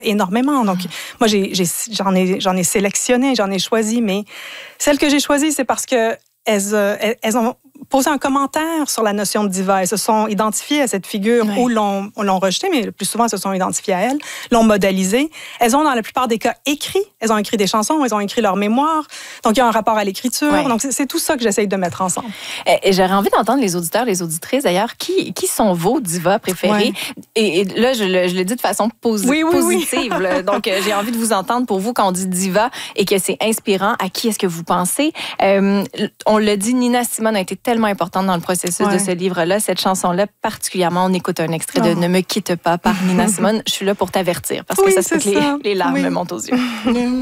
énormément. Donc, moi, j'en ai sélectionné, j'en ai choisi, mais celles que j'ai choisies, c'est parce que elles ont posé un commentaire sur la notion de diva. Elles se sont identifiées à cette figure ou l'ont rejetée, mais le plus souvent, elles se sont identifiées à elle, l'ont modélisée. Elles ont, dans la plupart des cas, écrit. Elles ont écrit des chansons, elles ont écrit leur mémoire. Donc, il y a un rapport à l'écriture. Ouais. Donc, c'est tout ça que j'essaye de mettre ensemble. Et j'aurais envie d'entendre les auditeurs, les auditrices, d'ailleurs, qui sont vos divas préférées? Et là, je le dis de façon positive. Là. Donc, j'ai envie de vous entendre pour vous quand on dit diva et que c'est inspirant. À qui est-ce que vous pensez? On l'a dit, Nina Simone a été tellement importante dans le processus de ce livre-là. Cette chanson-là, particulièrement, on écoute un extrait de Ne me quitte pas par Nina Simone. Je suis là pour t'avertir parce que ça se peut que les larmes me montent aux yeux.